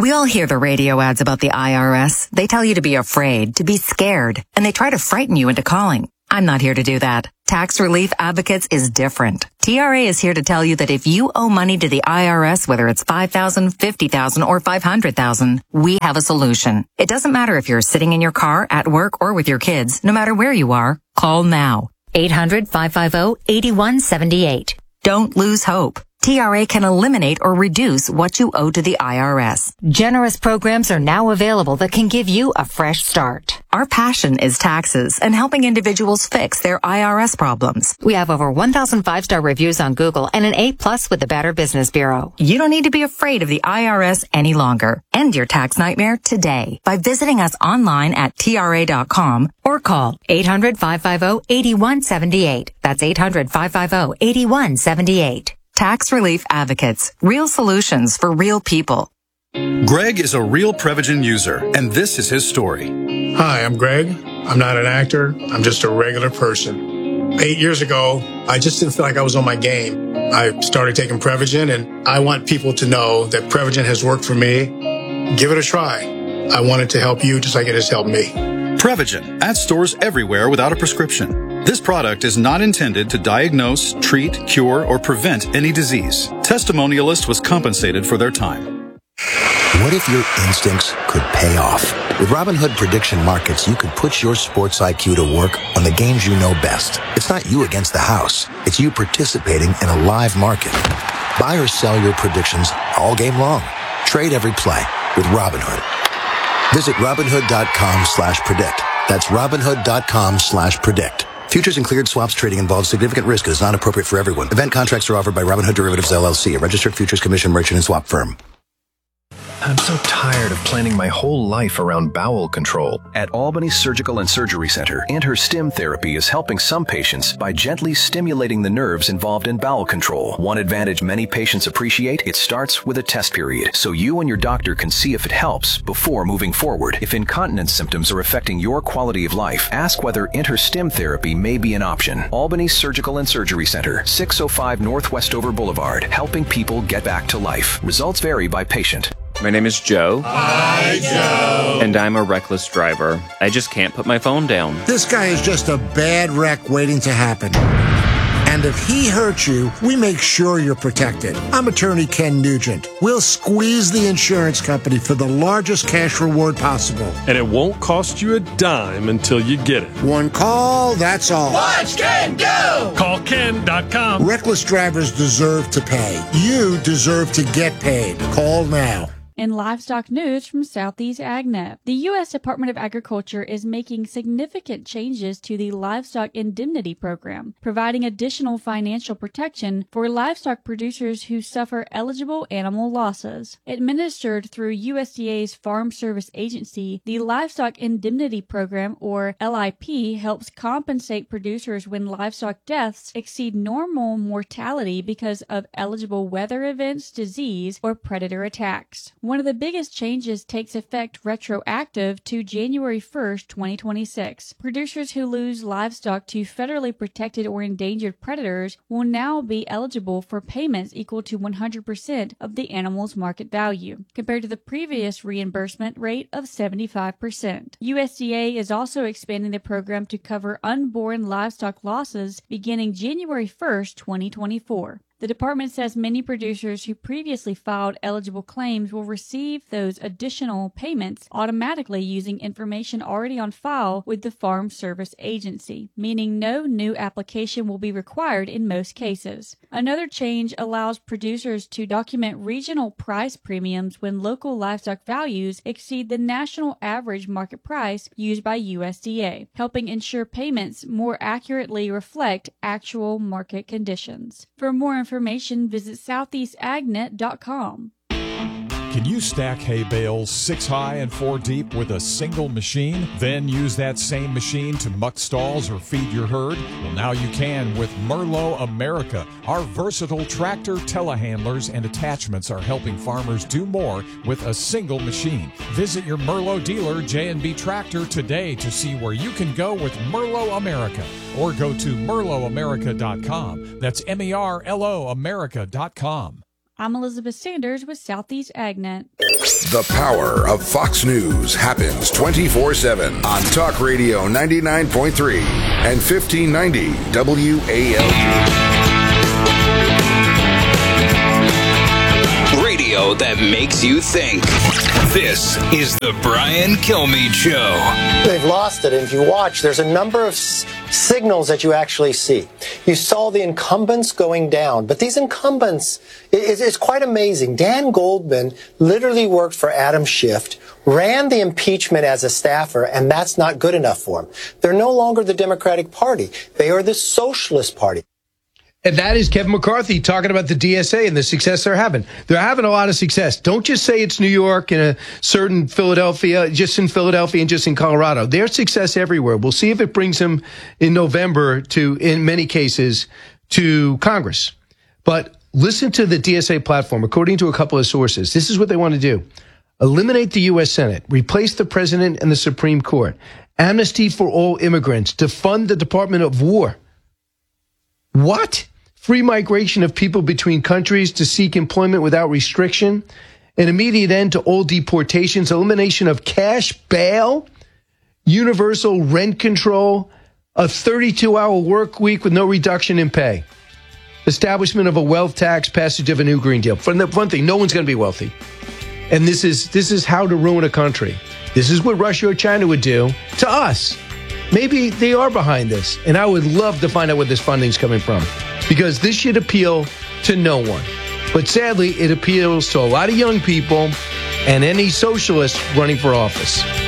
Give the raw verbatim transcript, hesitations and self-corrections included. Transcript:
We all hear the radio ads about the I R S. They tell you to be afraid, to be scared, and they try to frighten you into calling. I'm not here to do that. Tax Relief Advocates is different. T R A is here to tell you that if you owe money to the I R S, whether it's five thousand dollars, fifty thousand dollars, or five hundred thousand dollars, we have a solution. It doesn't matter if you're sitting in your car, at work, or with your kids. No matter where you are, call now. eight hundred, five five zero, eight one seven eight. Don't lose hope. T R A can eliminate or reduce what you owe to the I R S. Generous programs are now available that can give you a fresh start. Our passion is taxes and helping individuals fix their I R S problems. We have over one thousand five-star reviews on Google and an A plus with the Better Business Bureau. You don't need to be afraid of the I R S any longer. End your tax nightmare today by visiting us online at T R A dot com or call eight hundred, five five zero, eight one seven eight. That's eight hundred, five five zero, eight one seven eight. Tax Relief Advocates. Real solutions for real people. Greg is a real Prevagen user, and this is his story. Hi, I'm Greg. I'm not an actor. I'm just a regular person. Eight years ago, I just didn't feel like I was on my game. I started taking Prevagen, and I want people to know that Prevagen has worked for me. Give it a try. I want it to help you just like it has helped me. Prevagen, at stores everywhere without a prescription. This product is not intended to diagnose, treat, cure, or prevent any disease. Testimonialist was compensated for their time. What if your instincts could pay off? With Robinhood Prediction Markets, you could put your sports I Q to work on the games you know best. It's not you against the house. It's you participating in a live market. Buy or sell your predictions all game long. Trade every play with Robinhood. Visit Robinhood.com slash predict. That's Robinhood.com slash predict. Futures and cleared swaps trading involves significant risk and is not appropriate for everyone. Event contracts are offered by Robinhood Derivatives, L L C, a registered futures commission merchant and swap firm. I'm so tired of planning my whole life around bowel control. At Albany Surgical and Surgery Center, InterStim therapy is helping some patients by gently stimulating the nerves involved in bowel control. One advantage many patients appreciate, it starts with a test period, so you and your doctor can see if it helps before moving forward. If incontinence symptoms are affecting your quality of life, ask whether InterStim therapy may be an option. Albany Surgical and Surgery Center, six oh five North Westover Boulevard, helping people get back to life. Results vary by patient. My name is Joe. Hi, Joe. And I'm a reckless driver. I just can't put my phone down. This guy is just a bad wreck waiting to happen. And if he hurts you, we make sure you're protected. I'm attorney Ken Nugent. We'll squeeze the insurance company for the largest cash reward possible. And it won't cost you a dime until you get it. One call, that's all. Watch Ken go! Call Ken dot com. Reckless drivers deserve to pay. You deserve to get paid. Call now. In livestock news from Southeast AgNet, the U S Department of Agriculture is making significant changes to the Livestock Indemnity Program, providing additional financial protection for livestock producers who suffer eligible animal losses. Administered through U S D A's Farm Service Agency, the Livestock Indemnity Program, or L I P, helps compensate producers when livestock deaths exceed normal mortality because of eligible weather events, disease, or predator attacks. One of the biggest changes takes effect retroactive to January first, twenty twenty-six. Producers who lose livestock to federally protected or endangered predators will now be eligible for payments equal to one hundred percent of the animal's market value, compared to the previous reimbursement rate of seventy-five percent. U S D A is also expanding the program to cover unborn livestock losses beginning January first, twenty twenty-four. The department says many producers who previously filed eligible claims will receive those additional payments automatically using information already on file with the Farm Service Agency, meaning no new application will be required in most cases. Another change allows producers to document regional price premiums when local livestock values exceed the national average market price used by U S D A, helping ensure payments more accurately reflect actual market conditions. For more information, Information, visit southeast agnet dot com. Can you stack hay bales six high and four deep with a single machine? Then use that same machine to muck stalls or feed your herd? Well, now you can with Merlo America. Our versatile tractor telehandlers and attachments are helping farmers do more with a single machine. Visit your Merlo dealer, J and B Tractor, today to see where you can go with Merlo America. Or go to merlo america dot com. That's M E R L O America dot com. I'm Elizabeth Sanders with Southeast AgNet. The power of Fox News happens twenty-four seven on Talk Radio ninety-nine point three and fifteen ninety W A L G. Radio that makes you think. This is the Brian Kilmeade Show. They've lost it. And if you watch, there's a number of s- signals that you actually see. You saw the incumbents going down, but these incumbents, it, it's quite amazing. Dan Goldman literally worked for Adam Schiff, ran the impeachment as a staffer, and that's not good enough for him. They're no longer the Democratic Party. They are the Socialist Party. And that is Kevin McCarthy talking about the D S A and the success they're having. They're having a lot of success. Don't just say it's New York and a certain Philadelphia, just in Philadelphia and just in Colorado. There's success everywhere. We'll see if it brings them in November to, in many cases, to Congress. But listen to the D S A platform. According to a couple of sources, this is what they want to do. Eliminate the U S Senate, replace the president and the Supreme Court, amnesty for all immigrants, defund the Department of War. What? Free migration of people between countries to seek employment without restriction, an immediate end to all deportations, elimination of cash bail, universal rent control, a thirty-two hour work week with no reduction in pay, establishment of a wealth tax, passage of a new Green Deal. For the one thing, no one's going to be wealthy. And this is this is how to ruin a country. This is what Russia or China would do to us. Maybe they are behind this, and I would love to find out where this funding is coming from, because this should appeal to no one. But sadly, it appeals to a lot of young people and any socialist running for office.